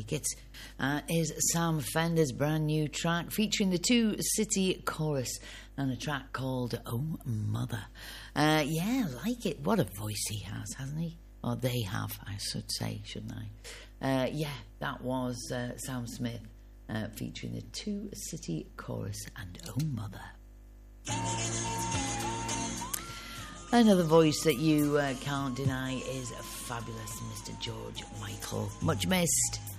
like it, is Sam Fender's brand new track featuring the Two City Chorus and a track called Oh Mother. Yeah, like it. What a voice he has, hasn't he? Or they have, I should say, shouldn't I? Yeah, that was Sam Smith featuring the Two City Chorus and Oh Mother. Another voice that you can't deny is fabulous Mr. George Michael. Much missed.